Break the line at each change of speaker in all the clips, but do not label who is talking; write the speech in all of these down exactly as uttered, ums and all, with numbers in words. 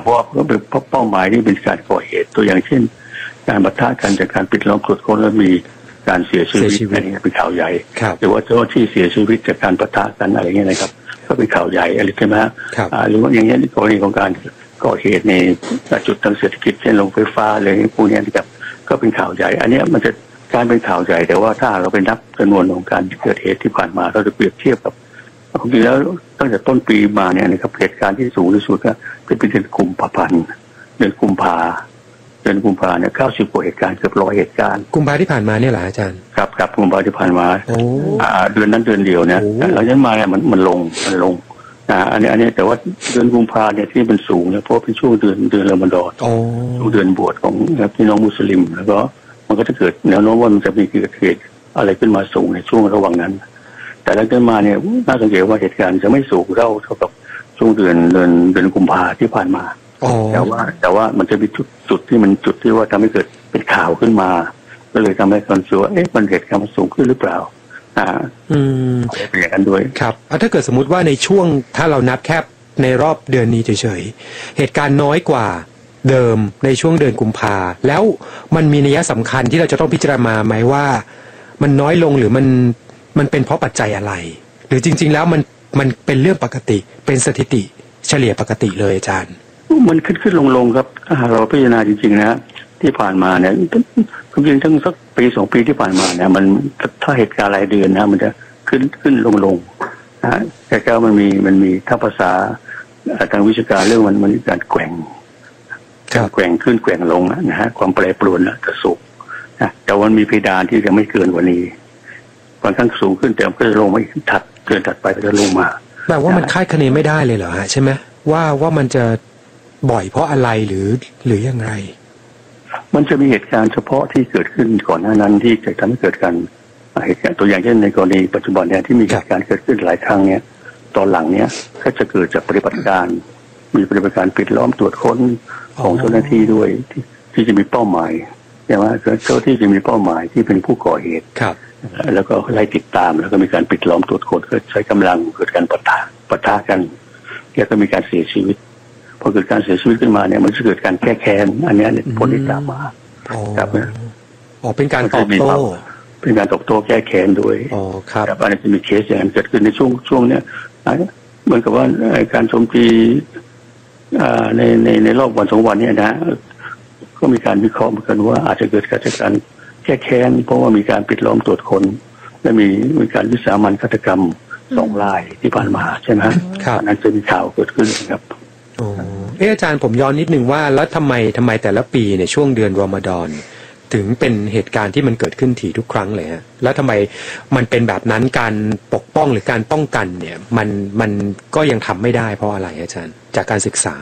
เพราะก็เป็นเป้าหมายที่เป็นการก่อเหตุตัวอย่างเช่นการปะทะกันจากการปิดล้อมตรวจค้นแล้วมีการเสียชีวิตอันนี้เป็นข่าวใหญ่หรือว่าเจ้าที่เสียชีวิตจากการปะทะกันอะไรเงี้ยนะครับก็เป็นข่าวใหญ่อะไรใช่ไหมหรือว่าอย่างเงี้ยกรณีของการก่อเหตุในจุดทางเศรษฐกิจเช่นโรงไฟฟ้าอะไรพวกนี้นะครับก็เป็นข่าวใหญ่อันนี้มันจะการเป็นข่าวใหญ่แต่ว่าถ้าเราไปนับจำนวนของการเกิดเหตุที่ผ่านมาเราจะเปรียบเทียบกับจริงแล้วตั้งแต่ต้นปีมาเนี่ยนะครับเหตุการณ์ที่สูงที่สุดก็เป็นเดือนกุมภาพันธ์เดือนกุมภาเดือนกุมภาเนี่ยเก้าสิบกว่าเหตุการณ์เกือบร้อยเหตุการณ์
กุมภาที่ผ่านมาเนี่ยเหรออาจารย์
ครับครับกุมภาที่ผ่านมาเดือนนั้นเดือนเดียวเนี่ยหลังจากมาเนี่ยมันมันลงมันลงนะอันนี้อันนี้แต่ว่าเดือนกุมภาเนี่ยที่เป็นสูงเนี่ยเพราะเป็นช่วงเดือนเดือนรอมฎอนช่วงเดือนบวชของพี่น้องมุสลิมแล้วก็มันก็จะเกิดแนวโน้มว่ามันจะมีเกิดเหตุอะไรขึ้นมาสูงในช่วงระหว่างนั้นแต่หลังจากมาเนี่ยน่าสังเกตว่าเหตุการณ์จะไม่สูงเท่าเท่ากับช่วงเดือนเดือนเดือนกุมภาที่ผ่านมาแต่ว่าแต่ว่ามันจะมีจุดจุดที่มันจุดที่ว่าทำให้เกิดเป็นข่าวขึ้นมาก็เลยทำให้คนเชื่อว่าเอ๊ะมันเหตุการณ์มันสูงขึ้นหรือเปล่าอ่า
อืม
เป็นอย่างนั้นด้วย
ครับถ้าเกิดสมมุติว่าในช่วงถ้าเรานับแค่ในรอบเดือนนี้เฉยๆเหตุการณ์น้อยกว่าเดิมในช่วงเดือนกุมภาแล้วมันมีนัยสำคัญที่เราจะต้องพิจารณาไหมว่ามันน้อยลงหรือมันมันเป็นเพราะปัจจัยอะไรหรือจริงๆแล้วมันมันเป็นเรื่องปกติเป็นสถิติเฉลี่ยปกติเลยอาจารย์
มันขึ้นขึ้นลงลงครับถ้าเราพิจารณาจริงๆนะที่ผ่านมาเนี่ยจริงๆทั้งสักปีสองปีที่ผ่านมาเนี่ยมันถ้าเหตุการณ์รายเดือนนะมันจะขึ้นขึ้นลงลงนะแต่ก็มันมีมันมีถ้าภาษาทางวิชาการเรื่องมันมันมีการแกว่งการแกว่งขึ้นแกว่งลงนะฮะความแปรปรวนนะจะสูงนะแต่วันมีเพดานที่จะไม่เกินกว่านี้ค่อนข้างสูงขึ้นแต่ก็จะลงไม่ถัดเกินถัดไปก็จะลงมา
แปลว่ามันคาดคะเนไม่ได้เลยเหรอฮะใช่ไหมว่าว่ามันจะบ่อยเพราะอะไรหรือหรือยังไง
มันจะมีเหตุการณ์เฉพาะที่เกิดขึ้นก่อนหน้านั้นที่จะทำให้เกิดการเหตุการณ์ตัวอย่างเช่นในกรณีปัจจุบันเนี่ยที่มีเหตุการณ์เกิดขึ้นหลายครั้งเนี่ยตอนหลังเนี่ยก็จะเกิดจากปฏิบัติการมีปฏิบัติการปิดล้อมตรวจค้นของเจ้าหน้าที่ด้วยที่ที่จะมีเป้าหมายใช่ไหมเจ้าที่จะมีเป้าหมายที่เป็นผู้ก่อเหตุแล้วก็ไล่ติดตามแล้วก็มีการปิดล้อมตรวจค้นก็ใช้กำลังเกิดการปะทะปะทะกันแล้วก็มีการเสียชีวิตพอเกิดการเสียชีวิตขึ้นมาเนี่ยมันจะเกิดการแก้แค้นอันนี้ผลที่ตามมา
ครับอ๋อเป็นการตอบโต้
เป็นการตอบโต้แก้แค้นด้วย
อ๋อครับ
แต่อันนี้จะมีเคสอย่างนั้นเกิดขึ้นในช่วงช่วงเนี้ยเหมือนกับว่าการโจมตีในในในรอบวันสองวันนี้นะก็มีการวิเคราะห์เหมือนกันว่าอาจจะเกิดการจัดการแก้แค้นเพราะว่ามีการปิดล้อมตรวจค้นและมีมีการวิสามันฆาตกรรมสองรายที่ผ่านมาใช่ไหมครับนั้นจะมีข่าวเกิดขึ้นครับ
อ๋อเอออาจารย์ผมย้อนนิดนึงว่าแล้วทำไมทำไมแต่ละปีในช่วงเดือนรอมฎอนถึงเป็นเหตุการณ์ที่มันเกิดขึ้นถี่ทุกครั้งเลยฮะแล้วทำไมมันเป็นแบบนั้นการปกป้องหรือการป้องกันเนี่ยมันมันก็ยังทำไม่ได้เพราะอะไรอาจารย์จากการศึกษา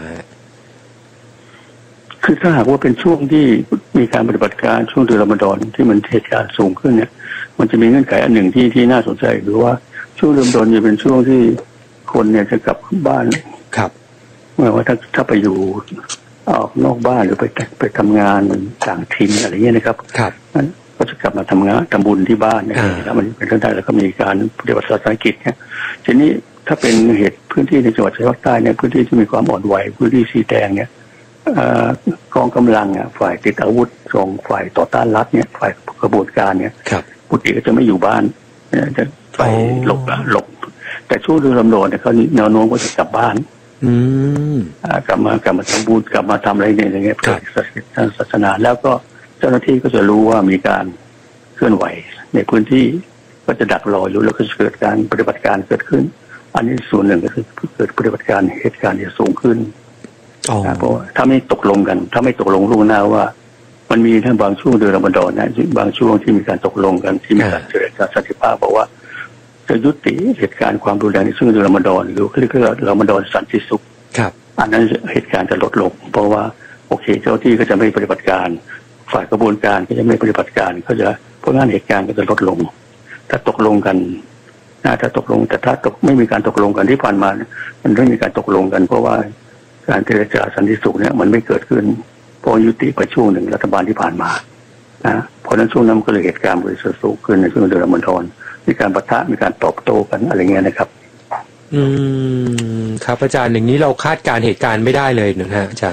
คือถ้าหากว่าเป็นช่วงที่มีการปฏิบัติการช่วงเดือนรอมฎอนที่มันเหตุการณ์สูงขึ้นเนี่ยมันจะมีเงื่อนไขอันหนึ่งที่ที่น่าสนใจคือว่าช่วงเดือนรอมฎอนจะเป็นช่วงที่คนเนี่ยจะกลับบ้าน
ครับ
เมื่อว่าถ้าถ้าไปอยู่ออกนอกบ้านหรือไปไปทำงานต่างถิ่นอะไรเงี้ยนะครับ
ครับ
นั้นก็จะกลับมาทำงานทำบุญที่บ้านนะครับมันเป็นเรื่องได้แล้วก็มีการปฏิบัติศาสนกิจเนี่ยทีนี้ถ้าเป็นเหตุพื้นที่ในจังหวัดชายแดนภาคใต้เนี่ยพื้นที่ที่มีความอ่อนไหวพื้นที่สีแดงเนี่ยกองกำลังเนี่ยฝ่ายติดอาวุธของฝ่ายต่อต้านรัฐเนี่ยฝ่ายกระบวนการเนี่ยปกติก็จะไม่อยู่บ้านจะไปหลบหลบแต่ช่วงเดือนรอมฎอนเนี่ยเขาแนวโน้มก็จะกลับบ้าน
อืม
กลับมากลับมาทำบุญกลับมาทำอะไรเนี่ยอย่างเงี้ยเพื่อทางศาสนาแล้วก็เจ้าหน้าที่ก็จะรู้ว่ามีการเคลื่อนไหวในพื้นที่ก็จะดักรออยู่แล้วก็จะเกิดการปฏิบัติการเกิดขึ้นอันนี้ส่วนหนึ่งก็คือเกิดปฏิบัติการเหตุการณ์ที่สูงขึ้นเพราะถ้าไม่ตกลงกันถ้าไม่ตกลงล่วงหน้าว่ามันมีทั้งบางช่วงเดือนรอมฎอนนะบางช่วงที่มีการตกลงกันที่มีการเจรจาสันติภาพบอกว่าจะยุติเหตุการณ์ความรุนแรงในช่วงเดือนรอมฎอนหรือเรียกว่ารอมฎอนสันติสุขอันนั้นเหตุการณ์จะลดลงเพราะว่าโอเคเจ้าที่ก็จะไม่ปฏิบัติการฝ่ายกระบวนการก็จะไม่ปฏิบัติการก็จะเพราะงั้นเหตุการณ์ก็จะลดลงถ้าตกลงกันถ้าตกลงแต่ถ้าตกไม่มีการตกลงกันที่ผ่านมามันไม่มีการตกลงกันเพราะว่าการเจรจาสันติสุขเนี่ยมันไม่เกิดขึ้นเพราะยุติไปช่วงหนึ่งรัฐบาลที่ผ่านมานะเพราะนั้นช่วงนั้นก็เลยเหตุการณ์บริสุทธิ์สูงขึ้นในช่วงเดือนรอมฎอนมีการปะทะมีการตอบโต้กันอะไรเงี้ยนะครับ
อืมครับอาจารย์อย่างนี้เราคาดการเหตุการณ์ไม่ได้เลยนะฮะอาจารย์